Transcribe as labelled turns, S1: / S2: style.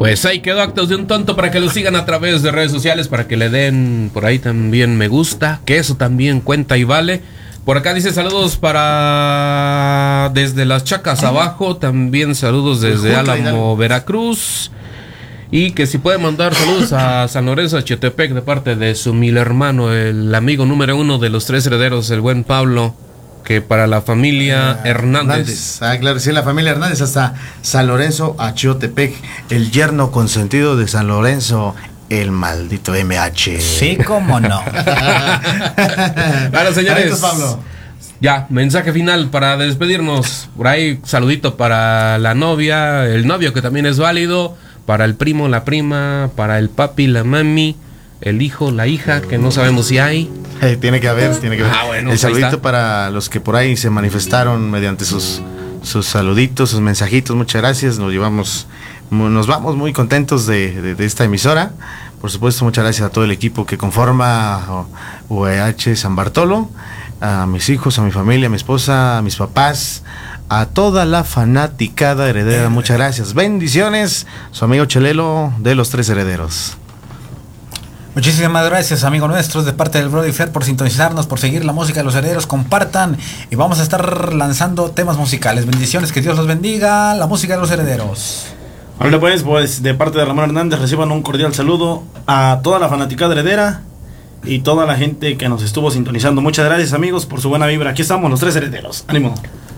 S1: Pues ahí quedó Actos de un Tonto para que lo sigan a través de redes sociales, para que le den por ahí también me gusta, que eso también cuenta y vale. Por acá dice saludos para desde Las Chacas abajo, también saludos desde Álamo, Veracruz. Y que si puede mandar saludos a San Lorenzo de Chiotepec de parte de su mil hermano, el amigo número 1 de los 3 herederos, el buen Pablo. Que para la familia Hernández.
S2: Claro, sí, la familia Hernández hasta San Lorenzo a Chiotepec, el yerno consentido de San Lorenzo, el maldito MH.
S3: Sí, cómo no.
S1: Bueno, señores.
S2: Adiós, Pablo.
S1: Ya, mensaje final para despedirnos. Por ahí, saludito para la novia, el novio que también es válido, para el primo, la prima, para el papi, la mami, el hijo, la hija, que no sabemos si hay.
S2: Tiene que haber.
S1: Bueno,
S2: el saludito para los que por ahí se manifestaron mediante sus saluditos, sus mensajitos. Muchas gracias. Nos vamos muy contentos de esta emisora. Por supuesto, muchas gracias a todo el equipo que conforma UEH San Bartolo, a mis hijos, a mi familia, a mi esposa, a mis papás, a toda la fanaticada heredera. Muchas gracias. Bendiciones. Su amigo Chelelo de los 3 herederos.
S3: Muchísimas gracias, amigos nuestros, de parte del Brody Fer, por sintonizarnos, por seguir la música de los herederos. Compartan y vamos a estar lanzando temas musicales. Bendiciones, que Dios los bendiga. La música de los herederos.
S4: Ahora pues de parte de Ramón Hernández reciban un cordial saludo a toda la fanaticada heredera y toda la gente que nos estuvo sintonizando. Muchas gracias, amigos, por su buena vibra. Aquí estamos los 3 herederos. Ánimo.